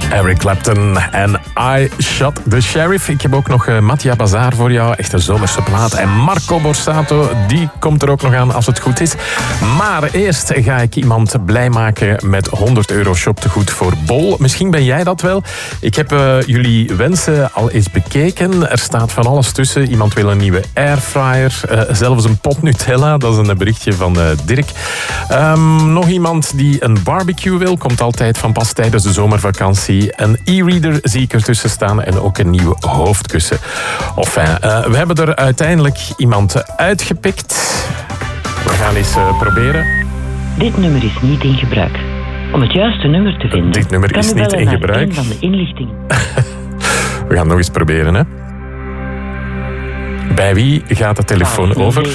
Eric Clapton en I Shot the Sheriff. Ik heb ook nog Mattia Bazaar voor jou. Echt een zomerse plaat. En Marco Borsato, die komt er ook nog aan als het goed is. Maar eerst ga ik iemand blij maken met €100 shoptegoed voor Bol. Misschien ben jij dat wel. Ik heb jullie wensen al eens bekeken. Er staat van alles tussen. Iemand wil een nieuwe airfryer. Zelfs een pot Nutella. Dat is een berichtje van Dirk. Nog iemand die een barbecue wil. Komt altijd van pas tijdens de zomervakantie. Een e-reader zie ik ertussen staan en ook een nieuw hoofdkussen. We hebben er uiteindelijk iemand uitgepikt. We gaan eens proberen. Dit nummer is niet in gebruik. Om het juiste nummer te vinden, dit nummer is niet in gebruik. Van de inlichting. We gaan nog eens proberen, hè. Bij wie gaat de telefoon over?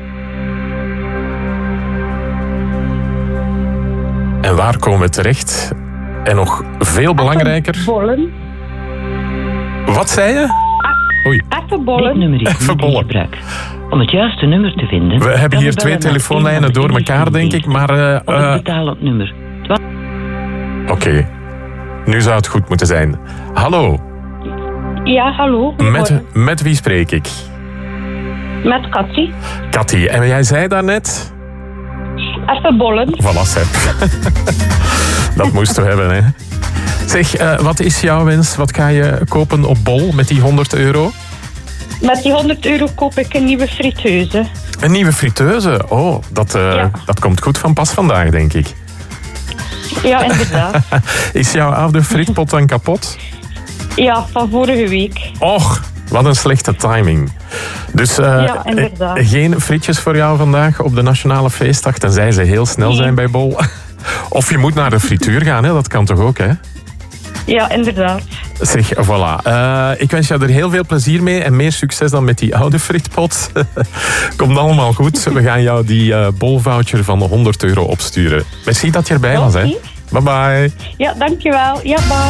En waar komen we terecht? En nog veel belangrijker... Bollen. Wat zei je? Oei. Even bollen. Dit nummer is Even niet bollen. in gebruik. Om het juiste nummer te vinden... We hebben hier kan u 2 bellen naar telefoonlijnen een van de door elkaar, denk ik, maar... Op het betalend nummer. Oké. Nu zou het goed moeten zijn. Hallo. Ja, hallo. Met wie spreek ik? Met Katty. Katty. En jij zei daarnet... Even bollen. Voilà, Seb. Dat moesten we hebben, hè. Zeg, wat is jouw wens? Wat ga je kopen op Bol met die €100? Met die €100 koop ik een nieuwe friteuse. Een nieuwe friteuse? Oh, dat komt goed van pas vandaag, denk ik. Ja, inderdaad. Is jouw oude frietpot dan kapot? Ja, van vorige week. Och, wat een slechte timing. Dus Ja, inderdaad. geen frietjes voor jou vandaag op de Nationale Feestdag, tenzij ze heel snel zijn bij Bol. Of je moet naar de frituur gaan, hè? Dat kan toch ook, hè? Ja, inderdaad. Zeg, voilà. Ik wens jou er heel veel plezier mee en meer succes dan met die oude frietpot. Komt allemaal goed. We gaan jou die Bol-voucher van €100 opsturen. Merci dat je erbij was, hè. Bye bye. Ja, dankjewel. Ja, bye.